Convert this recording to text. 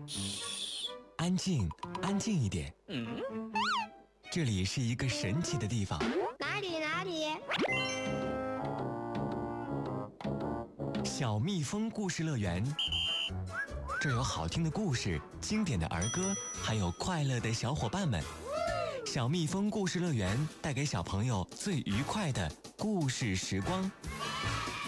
安静，安静一点。这里是一个神奇的地方。 哪里？ 小蜜蜂故事乐园。这有好听的故事、经典的儿歌，还有快乐的小伙伴们。小蜜蜂故事乐园带给小朋友最愉快的故事时光。